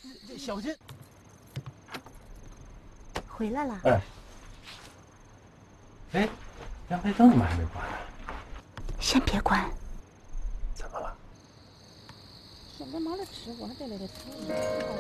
这小心！ 回来了。 哎，阳台灯怎么还没关呢？ 先别关。 怎么了？ 现在没得吃，我还得来点菜。